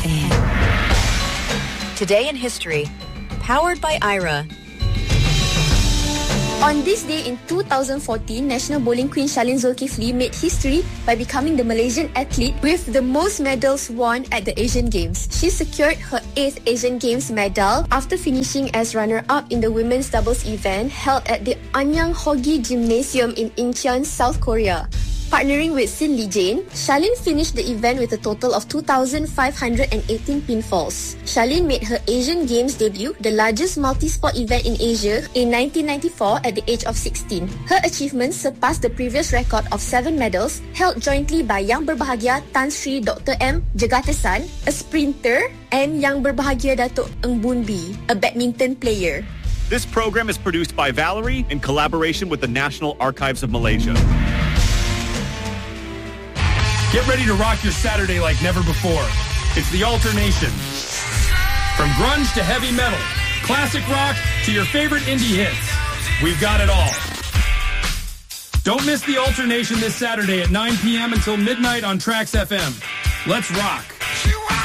FM. Today in History, powered by Aira. On this day in 2014, National Bowling Queen Shalin Zulkifli made history by becoming the Malaysian athlete with the most medals won at the Asian Games. She secured her 8th Asian Games medal after finishing as runner-up in the women's doubles event held at the Anyang Hogi Gymnasium in Incheon, South Korea. Partnering with Sin Lee Jane, Shalin finished the event with a total of 2,518 pinfalls. Shalin made her Asian Games debut, the largest multi-sport event in Asia, in 1994 at the age of 16. Her achievements surpassed the previous record of 7 medals held jointly by Yang Berbahagia Tan Sri Dr. M. Jagatesan, a sprinter, and Yang Berbahagia Datuk Ng Boon Bee, a badminton player. This program is produced by Valerie in collaboration with the National Archives of Malaysia. Get ready to rock your Saturday like never before. It's the Alternation. From grunge to heavy metal, classic rock to your favorite indie hits, we've got it all. Don't miss the Alternation this Saturday at 9 p.m. until midnight on Trax FM. Let's rock.